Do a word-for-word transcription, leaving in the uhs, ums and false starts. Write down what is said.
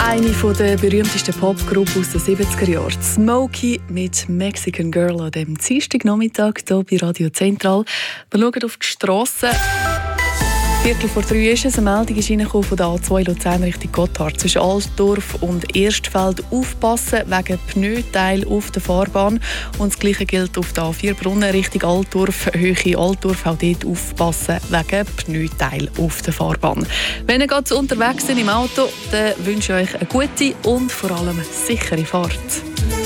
Eine der berühmtesten Popgruppen aus den siebziger Jahren. Smokey mit Mexican Girl an dem Dienstagnachmittag hier bei Radio Zentral. Wir schauen auf die Strasse. Viertel vor drei ist es. Eine Meldung ist reingekommen von der A zwei Luzern Richtung Gotthard. Zwischen Altdorf und Erstfeld aufpassen wegen Pneuteil auf der Fahrbahn. Und das Gleiche gilt auf der A vier Brunnen Richtung Altdorf, Höhe Altdorf. Auch dort aufpassen wegen Pneuteil auf der Fahrbahn. Wenn ihr gerade unterwegs seid im Auto, dann wünsche ich euch eine gute und vor allem sichere Fahrt.